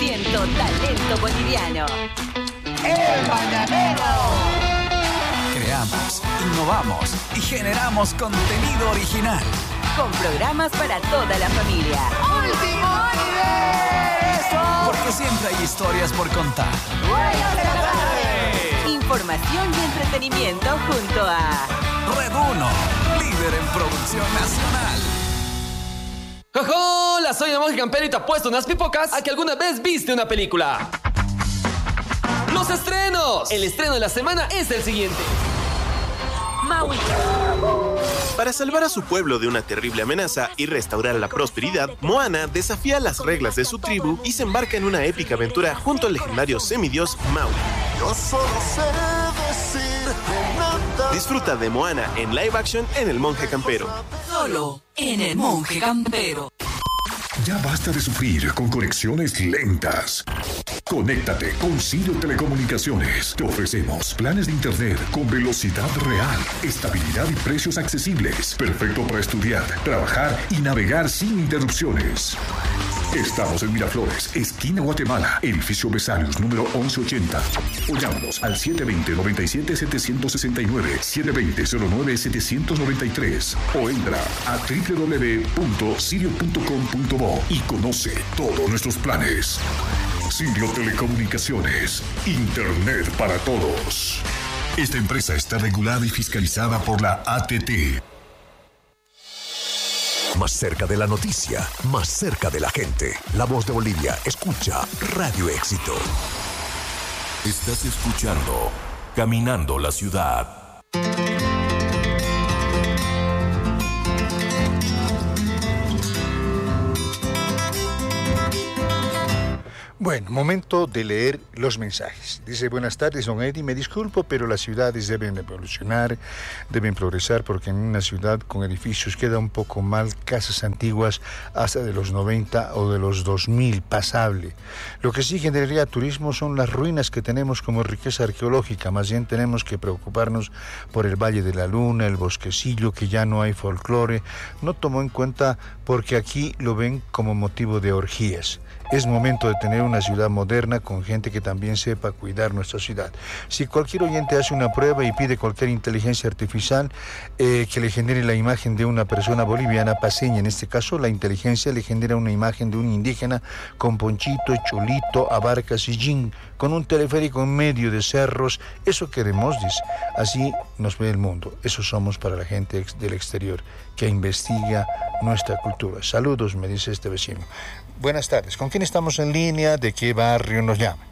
talento boliviano. ¡El Mañanero! Creamos, innovamos y generamos contenido original. Con programas para toda la familia. ¡Último universo! Porque siempre hay historias por contar. Información y entretenimiento junto a Red 1, líder en producción nacional. ¡Hola! Soy el Monje Campero y te apuesto unas pipocas a que alguna vez viste una película. ¡Los estrenos! El estreno de la semana es el siguiente. Maui. Para salvar a su pueblo de una terrible amenaza y restaurar la prosperidad, Moana desafía las reglas de su tribu y se embarca en una épica aventura junto al legendario semidios Maui. Yo solo sé decir que nada. Disfruta de Moana en live action en El Monje Campero. Solo en El Monje Campero. Ya basta de sufrir con conexiones lentas. Conéctate con Sirio Telecomunicaciones. Te ofrecemos planes de internet con velocidad real, estabilidad y precios accesibles. Perfecto para estudiar, trabajar y navegar sin interrupciones. Estamos en Miraflores, esquina Guatemala, edificio Besarios, número 1180. O llámanos al 720-97-769, 720-09-793. O entra a www.sirio.com.bo y conoce todos nuestros planes. Sirio Telecomunicaciones, Internet para todos. Esta empresa está regulada y fiscalizada por la ATT. Más cerca de la noticia, más cerca de la gente. La Voz de Bolivia, escucha Radio Éxito. Estás escuchando Caminando la Ciudad. Bueno, momento de leer los mensajes. Dice, buenas tardes, don Eddie, me disculpo, pero las ciudades deben evolucionar, deben progresar, porque en una ciudad con edificios queda un poco mal, casas antiguas hasta de los 90 o de los 2000, pasable. Lo que sí generaría turismo son las ruinas que tenemos como riqueza arqueológica, más bien tenemos que preocuparnos por el Valle de la Luna, el Bosquecillo, que ya no hay folclore, no tomó en cuenta porque aquí lo ven como motivo de orgías. Es momento de tener una ciudad moderna con gente que también sepa cuidar nuestra ciudad. Si cualquier oyente hace una prueba y pide cualquier inteligencia artificial que le genere la imagen de una persona boliviana paseña, en este caso la inteligencia le genera una imagen de un indígena con ponchito, cholito, abarca, sillín, con un teleférico en medio de cerros. Eso queremos, dice. Así nos ve el mundo. Eso somos para la gente del exterior que investiga nuestra cultura. Saludos, me dice este vecino. Buenas tardes. ¿Con quién estamos en línea? ¿De qué barrio nos llama?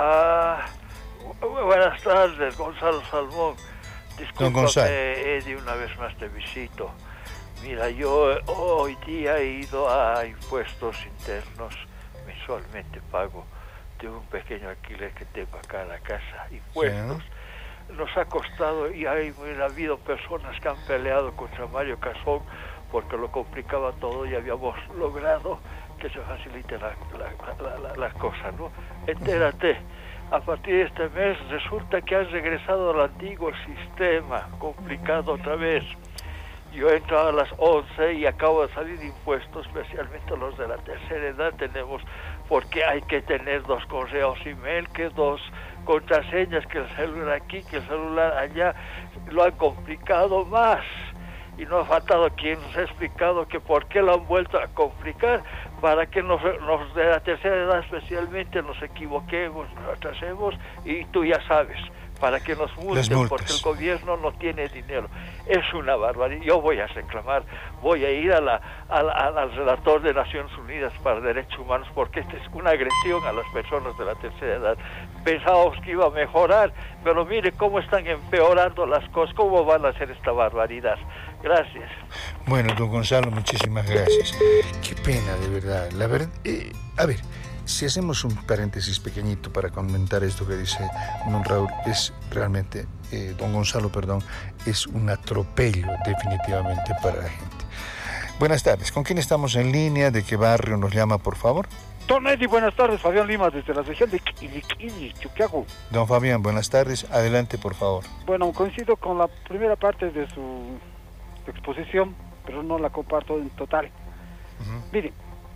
Buenas tardes, Gonzalo Salmón. Don Gonzalo. Eddie, una vez más te visito. Mira, yo hoy día he ido a impuestos internos. Mensualmente pago de un pequeño alquiler que tengo acá en la casa. Impuestos. Sí. Nos ha costado y ha habido personas que han peleado contra Mario Casón porque lo complicaba todo y habíamos logrado que se facilite la cosa, ¿no? Entérate, a partir de este mes resulta que has regresado al antiguo sistema, complicado otra vez. Yo he entrado a las 11 y acabo de salir de impuestos, especialmente los de la tercera edad tenemos, porque hay que tener 2 correos email, que 2 contraseñas, que el celular aquí, que el celular allá, lo han complicado más. Y no ha faltado quien nos ha explicado que por qué lo han vuelto a complicar, para que nos de la tercera edad especialmente nos equivoquemos, nos atrasemos, y tú ya sabes, para que nos multen, porque el gobierno no tiene dinero. Es una barbaridad. Yo voy a reclamar, voy a ir al relator de Naciones Unidas para Derechos Humanos, porque esta es una agresión a las personas de la tercera edad. Pensábamos que iba a mejorar, pero mire cómo están empeorando las cosas, cómo van a hacer esta barbaridad. Gracias. Bueno, don Gonzalo, muchísimas gracias. Qué pena, de verdad. La verdad, a ver, si hacemos un paréntesis pequeñito para comentar esto que dice don Raúl, es realmente, don Gonzalo, perdón, es un atropello definitivamente para la gente. Buenas tardes, ¿con quién estamos en línea? ¿De qué barrio nos llama, por favor? Don Eddie, buenas tardes, Fabián Lima, desde la región de Quiliquini, Chuquiaco. Don Fabián, buenas tardes, adelante, por favor. Bueno, coincido con la primera parte de su exposición, pero no la comparto en total. Miren,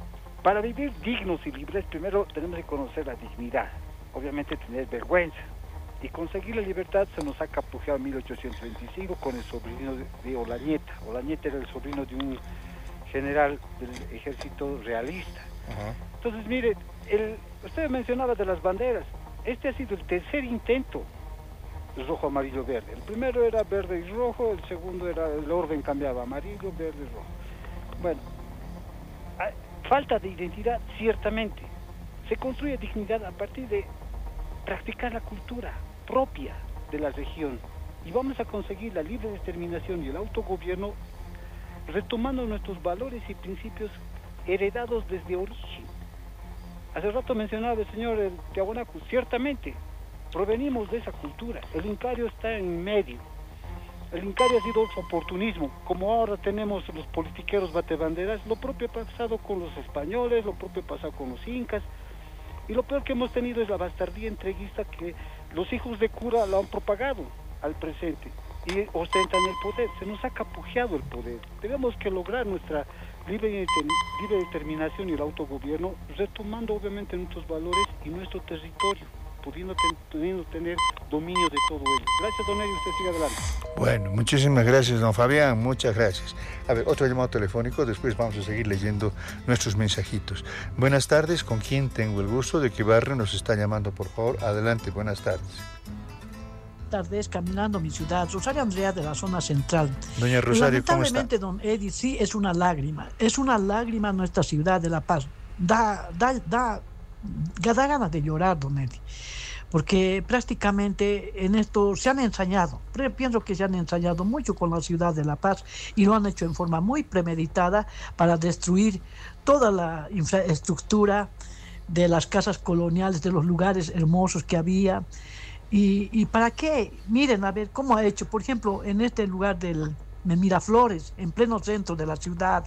Para vivir dignos y libres, primero tenemos que conocer la dignidad, obviamente tener vergüenza. Y conseguir la libertad se nos ha capujeado en 1825 con el sobrino de Olañeta. Olañeta era el sobrino de un general del ejército realista. Entonces, mire, usted mencionaba de las banderas. Este ha sido el tercer intento, el rojo, amarillo, verde. El primero era verde y rojo, el segundo era, el orden cambiaba, amarillo, verde y rojo. Bueno, falta de identidad, ciertamente. Se construye dignidad a partir de practicar la cultura propia de la región. Y vamos a conseguir la libre determinación y el autogobierno retomando nuestros valores y principios heredados desde origen. Hace rato mencionaba el señor Tiahuanacu, ciertamente, provenimos de esa cultura. El incario está en medio. El incario ha sido oportunismo. Como ahora tenemos los politiqueros batebanderas, lo propio ha pasado con los españoles, lo propio ha pasado con los incas. Y lo peor que hemos tenido es la bastardía entreguista que los hijos de cura lo han propagado al presente y ostentan el poder. Se nos ha capujeado el poder. Tenemos que lograr nuestra libre determinación y el autogobierno, retomando obviamente nuestros valores y nuestro territorio, pudiendo tener dominio de todo ello. Gracias, don Eddie, usted sigue adelante. Bueno, muchísimas gracias, don Fabián, muchas gracias. A ver, otro llamado telefónico, después vamos a seguir leyendo nuestros mensajitos. Buenas tardes, ¿con quién tengo el gusto? ¿De qué barrio nos está llamando, por favor? Adelante, buenas tardes. Tardes caminando mi ciudad, Rosario Andrea de la zona central. Doña Rosario, ¿cómo está? Lamentablemente, don Eddie, sí es una lágrima nuestra ciudad de La Paz. Da ganas de llorar, don Eddie, porque prácticamente en esto se han ensayado, pienso que se han ensayado mucho con la ciudad de La Paz y lo han hecho en forma muy premeditada para destruir toda la infraestructura de las casas coloniales, de los lugares hermosos que había. ¿Y para qué? Miren, a ver, cómo ha hecho, por ejemplo, en este lugar del Miraflores, en pleno centro de la ciudad,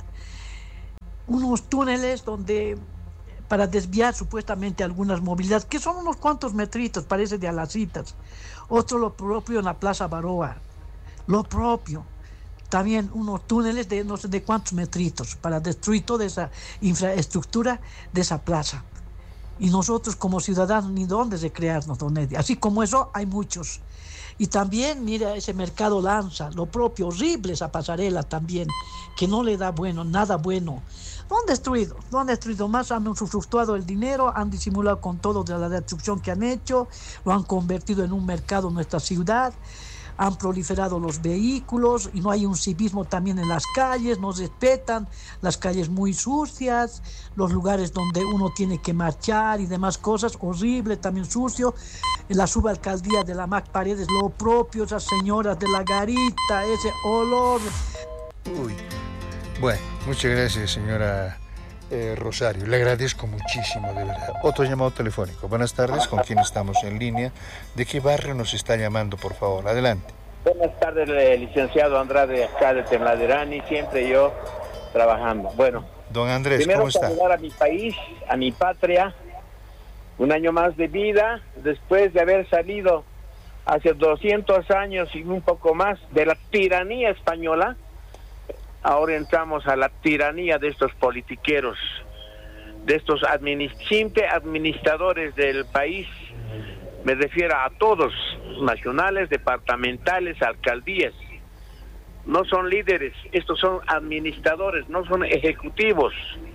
unos túneles donde, para desviar supuestamente algunas movilidades, que son unos cuantos metritos, parece de alacitas. Otro lo propio en la Plaza Baroa, lo propio. También unos túneles de no sé de cuántos metritos, para destruir toda esa infraestructura de esa plaza. Y nosotros como ciudadanos ni dónde recrearnos, don Eddie. Así como eso hay muchos. Y también mira ese mercado Lanza, lo propio, horrible esa pasarela también, que no le da nada bueno. Lo han destruido, más han usufructuado el dinero, han disimulado con todo de la destrucción que han hecho, lo han convertido en un mercado en nuestra ciudad. Han proliferado los vehículos y no hay un civismo también en las calles, no respetan las calles muy sucias, los lugares donde uno tiene que marchar y demás cosas, horrible, también sucio. En la subalcaldía de la MAC Paredes, lo propio, esas señoras de la garita, ese olor. Uy, bueno, muchas gracias, señora Rosario, le agradezco muchísimo, de verdad. Otro llamado telefónico. Buenas tardes, ¿con quién estamos en línea? ¿De qué barrio nos está llamando, por favor? Adelante. Buenas tardes, licenciado Andrade, acá de Temladerani, siempre yo trabajando. Bueno, don Andrés, primero ¿cómo está? saludar a mi país, a mi patria, un año más de vida, después de haber salido hace 200 años y un poco más de la tiranía española. Ahora entramos a la tiranía de estos politiqueros, de estos simples administradores del país. Me refiero a todos, nacionales, departamentales, alcaldías. No son líderes, estos son administradores, no son ejecutivos.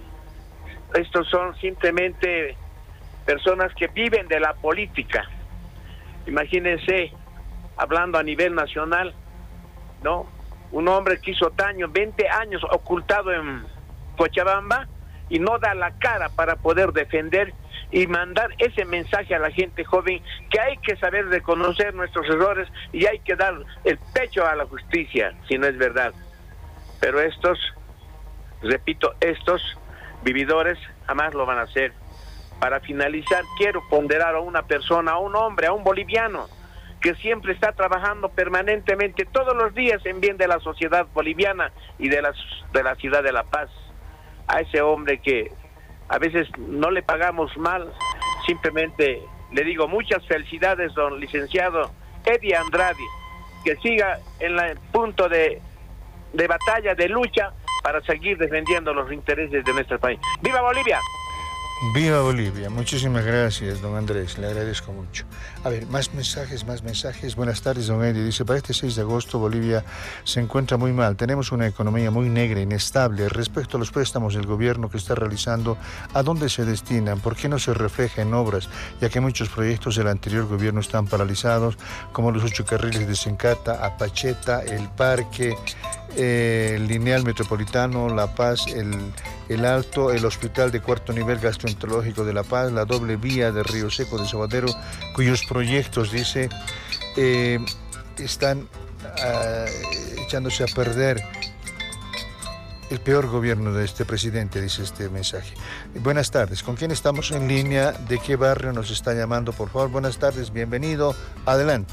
Estos son simplemente personas que viven de la política. Imagínense, hablando a nivel nacional, ¿no? Un hombre que hizo daño, 20 años ocultado en Cochabamba y no da la cara para poder defender y mandar ese mensaje a la gente joven que hay que saber reconocer nuestros errores y hay que dar el pecho a la justicia, si no es verdad. Pero estos, repito, estos vividores jamás lo van a hacer. Para finalizar, quiero ponderar a una persona, a un hombre, a un boliviano, que siempre está trabajando permanentemente todos los días en bien de la sociedad boliviana y de la ciudad de La Paz. A ese hombre que a veces no le pagamos mal, simplemente le digo muchas felicidades, don licenciado Eddie Andrade, que siga en el punto de batalla, de lucha, para seguir defendiendo los intereses de nuestro país. ¡Viva Bolivia! Viva Bolivia. Muchísimas gracias, don Andrés. Le agradezco mucho. A ver, más mensajes. Buenas tardes, don Eddie. Dice, para este 6 de agosto Bolivia se encuentra muy mal. Tenemos una economía muy negra, inestable. Respecto a los préstamos del gobierno que está realizando, ¿a dónde se destinan? ¿Por qué no se refleja en obras? Ya que muchos proyectos del anterior gobierno están paralizados, como los 8 carriles de Sencata a Pacheta, el parque, el lineal metropolitano, La Paz, el Alto, el hospital de cuarto nivel gastroenterológico de La Paz, la doble vía de Río Seco de Sabadero, cuyos proyectos, dice, están echándose a perder. El peor gobierno de este presidente, dice este mensaje. Buenas tardes, ¿con quién estamos en línea? ¿De qué barrio nos está llamando, por favor? Buenas tardes, bienvenido, adelante.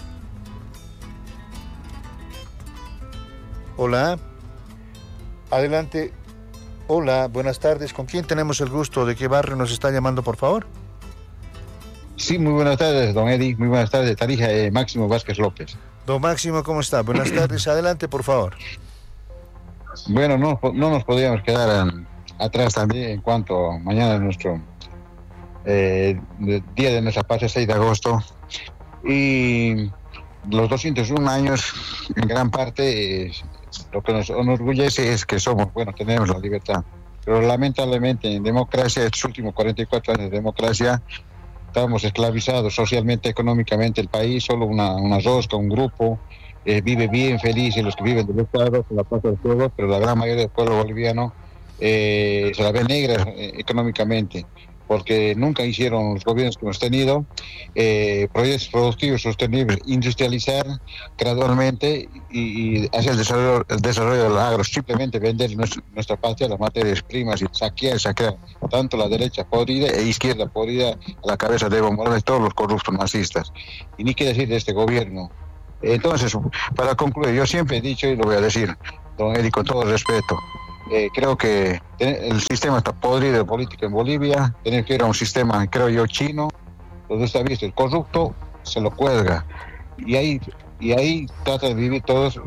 Hola, adelante. Hola, buenas tardes. ¿Con quién tenemos el gusto? ¿De qué barrio nos está llamando, por favor? Sí, muy buenas tardes, don Eddie. Muy buenas tardes, Tarija, Máximo Vázquez López. Don Máximo, ¿cómo está? Buenas tardes. Adelante, por favor. Bueno, no nos podríamos quedar atrás también en cuanto a mañana es nuestro día de nuestra patria, 6 de agosto. Y los 201 años, en gran parte, lo que nos enorgullece es que tenemos la libertad. Pero lamentablemente en democracia, estos últimos 44 años de democracia, estamos esclavizados socialmente, económicamente el país, solo una rosca, un grupo, vive bien, feliz, y los que viven del Estado, con la paz del pueblo, pero la gran mayoría del pueblo boliviano se la ve negra económicamente, porque nunca hicieron los gobiernos que hemos tenido proyectos productivos sostenibles, industrializar gradualmente y hacer el desarrollo del agro, simplemente vender nuestra patria, las materias primas, y saquear tanto la derecha podrida e izquierda podrida a la cabeza de Evo Morales, todos los corruptos nazistas. Y ni qué decir de este gobierno. Entonces, para concluir, yo siempre he dicho y lo voy a decir, don Eddie, con todo respeto, creo que el sistema está podrido de política en Bolivia. Tenemos que ir a un sistema, creo yo, chino, donde está visto el corrupto, se lo cuelga. Y ahí trata de vivir todos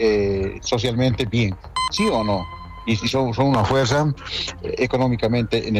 socialmente bien, ¿sí o no? Y son una fuerza económicamente en